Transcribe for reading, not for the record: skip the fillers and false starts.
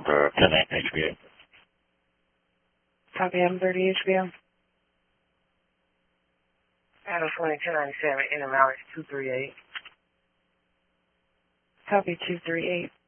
for 10 HBA. Copy M30 HBO. Adam 2297, Inner Mountain 238. Copy 238.